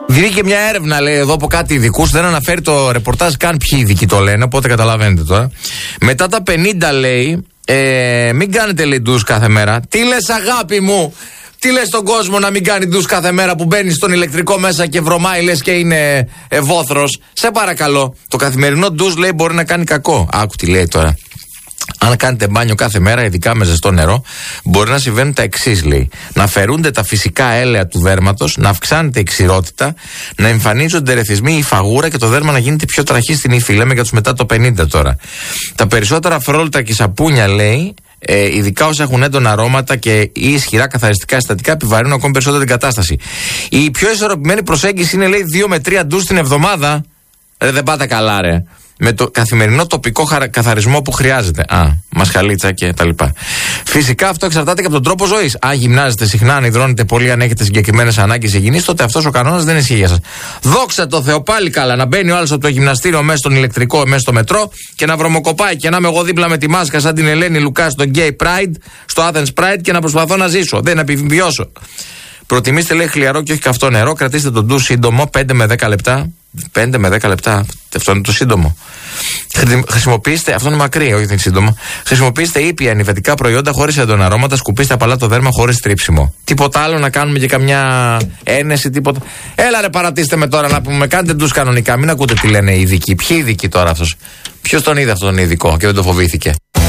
Βγήκε μια έρευνα, λέει, εδώ από κάτι ειδικούς. Δεν αναφέρει το ρεπορτάζ καν ποιοι ειδικοί το λένε, οπότε καταλαβαίνετε τώρα. Μετά τα 50, λέει, μην κάνετε, λέει, ντους κάθε μέρα. Τι λες, αγάπη μου? Τι λες στον κόσμο να μην κάνει ντους κάθε μέρα που μπαίνει στον ηλεκτρικό μέσα και βρωμάει, λες και είναι βόθρος? Σε παρακαλώ. Το καθημερινό ντους, λέει, μπορεί να κάνει κακό. Άκου τι λέει τώρα. Αν κάνετε μπάνιο κάθε μέρα, ειδικά με ζεστό νερό, μπορεί να συμβαίνουν τα εξής, λέει. Να αφαιρούνται τα φυσικά έλαια του δέρματος, να αυξάνεται η ξηρότητα, να εμφανίζονται ερεθισμοί ή φαγούρα και το δέρμα να γίνεται πιο τραχή στην ύφη. Λέμε για τους μετά το 50 τώρα. Τα περισσότερα αφρόλουτα και σαπούνια, λέει, ειδικά όσοι έχουν έντονα αρώματα και ή ισχυρά καθαριστικά συστατικά, επιβαρύνουν ακόμη περισσότερο την κατάσταση. Η πιο ισορροπημένη προσέγγιση είναι, λέει, 2 με 3 ντους την εβδομάδα. Δεν πάτε καλά, ρε. Με το καθημερινό τοπικό καθαρισμό που χρειάζεται. Μασχαλίτσα και τα λοιπά. Φυσικά αυτό εξαρτάται και από τον τρόπο ζωής. Αν γυμνάζετε συχνά, αν υδρώνετε πολύ, αν έχετε συγκεκριμένες ανάγκες υγιεινής, τότε αυτός ο κανόνας δεν ισχύει για σας. Δόξα τω Θεώ, πάλι καλά. Να μπαίνει ο άλλος από το γυμναστήριο μέσα στον ηλεκτρικό, μέσα στο μετρό και να βρωμοκοπάει και να είμαι εγώ δίπλα με τη μάσκα σαν την Ελένη Λουκά στο Gay Pride, στο Athens Pride και να προσπαθώ να ζήσω. Δεν να επιβιώσω. Προτιμήστε, λέει, χλιαρό και όχι καυτό νερό. Κρατήστε τον ντους σύντομο, 5 με 10 λεπτά. 5 με 10 λεπτά. Αυτό είναι το σύντομο. Χρησιμοποιήστε, αυτό είναι μακρύ, όχι δεν είναι σύντομο. Χρησιμοποιήστε ήπια νηφετικά προϊόντα χωρίς έντονα αρώματα. Σκουπίστε απαλά το δέρμα χωρίς τρίψιμο. Τίποτα άλλο να κάνουμε και καμιά ένεση, τίποτα. Έλα, ρε, παρατήστε με τώρα να πούμε. Κάντε ντους κανονικά. Μην ακούτε τι λένε οι ειδικοί. Ποιοι ειδικοί τώρα αυτός? Ποιος τον είδε αυτόν τον ειδικό και δεν το φοβήθηκε?